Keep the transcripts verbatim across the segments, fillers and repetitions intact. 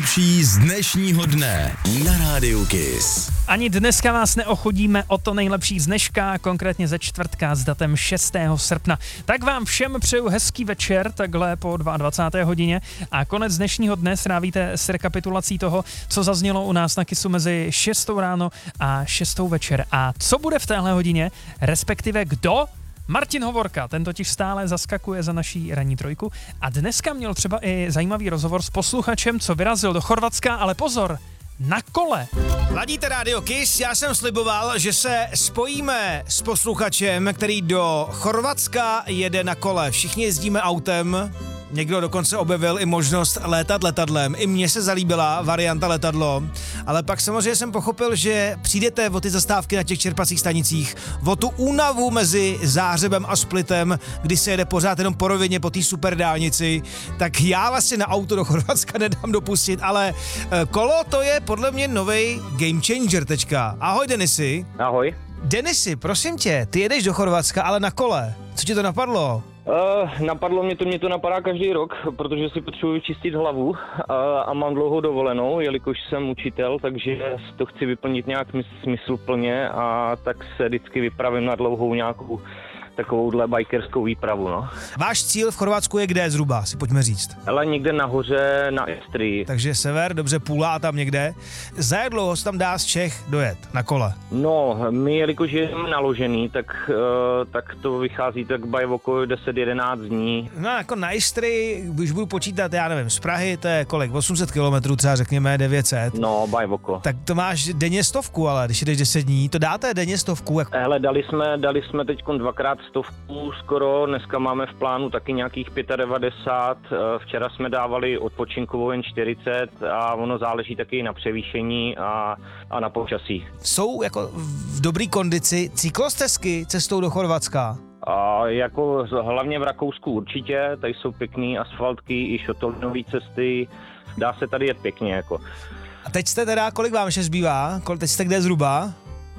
nejlepší z dnešního dne na Rádiu Kiss. Ani dneska vás neochodíme o to nejlepší z dneška, konkrétně ze čtvrtka s datem šestého srpna. Tak vám všem přeju hezký večer, takhle po dvacáté druhé hodině a konec dnešního dne strávíte s rekapitulací toho, co zaznělo u nás na Kissu mezi šestou ráno a šestou večer. A co bude v téhle hodině, respektive kdo? Martin Hovorka, ten totiž stále zaskakuje za naší ranní trojku a dneska měl třeba i zajímavý rozhovor s posluchačem, co vyrazil do Chorvatska, ale pozor, na kole. Ladíte Rádio Kiss, já jsem sliboval, že se spojíme s posluchačem, který do Chorvatska jede na kole. Všichni jezdíme autem, někdo dokonce objevil i možnost létat letadlem. I mně se zalíbila varianta letadlo, ale pak samozřejmě jsem pochopil, že přijdete o ty zastávky na těch čerpacích stanicích, o tu únavu mezi Záhřebem a Splitem, kdy se jede pořád jenom po rovině po té super dálnici, tak já vlastně na auto do Chorvatska nedám dopustit, ale kolo to je podle mě novej game changer tečka. Ahoj Denisy. Ahoj. Denisy, prosím tě, ty jedeš do Chorvatska, ale na kole. Co ti to napadlo? Uh, napadlo mě to, mě to napadá každý rok, protože si potřebuji čistit hlavu uh, a mám dlouhou dovolenou, jelikož jsem učitel, takže to chci vyplnit nějak smysluplně a tak se vždycky vypravím na dlouhou nějakou takovouhle bikerskou výpravu, no. Váš cíl v Chorvatsku je kde zhruba, si pojďme říct? Ale někde nahoře na Istrii. Takže sever, dobře, Pula a tam někde. Za jak dlouho se tam dá z Čech dojet na kole? No, my, jelikož jsme naložený, tak, uh, tak to vychází tak by okolo deset jedenáct dní. No jako na Istrii, když budu počítat, já nevím, z Prahy to je kolik, osm set kilometrů, třeba řekněme devět set. No, by okolo. Tak to máš denně stovku, ale když jdeš deset dní, to dáte denně stovku? Jak... Hele, dali jsme, dali jsme teď dvakrát stovku skoro, dneska máme v plánu taky nějakých devadesát pět, včera jsme dávali odpočinkovou jen čtyřicet a ono záleží taky na převýšení a, a na počasí. Jsou jako v dobrý kondici cyklostezky cestou do Chorvatska? A jako hlavně v Rakousku určitě, tady jsou pěkný asfaltky i šotolinové cesty, dá se tady jet pěkně jako. A teď jste teda, kolik vám ještě zbývá? Teď jste kde zhruba?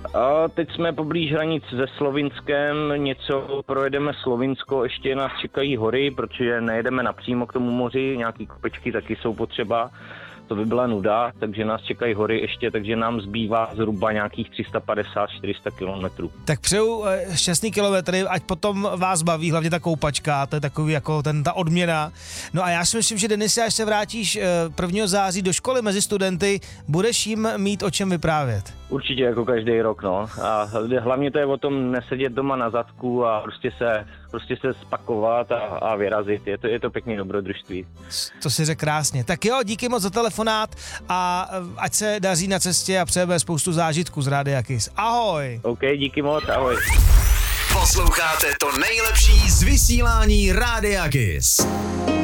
A teď jsme poblíž hranic se Slovinskem, něco projedeme Slovinsko, ještě nás čekají hory, protože nejedeme napřímo k tomu moři, nějaký kopečky taky jsou potřeba, to by byla nuda, takže nás čekají hory ještě, takže nám zbývá zhruba nějakých tři sta padesát až čtyři sta kilometrů. Tak přeju šťastný kilometry, ať potom vás baví, hlavně ta koupačka, to je takový jako ten, ta odměna. No a já si myslím, že Denis, až se vrátíš prvního září do školy mezi studenty, budeš jim mít o čem vyprávět. Určitě jako každý rok, no. A hlavně to je o tom nesedět doma na zadku a prostě se, prostě se spakovat a, a vyrazit. Je to, je to pěkný dobrodružství. To si řekl krásně. Tak jo, díky moc za telefonát a ať se daří na cestě a přejeme spoustu zážitků z Rádia Kiss. Ahoj! OK, díky moc, ahoj. Posloucháte to nejlepší z vysílání Rádia Kiss.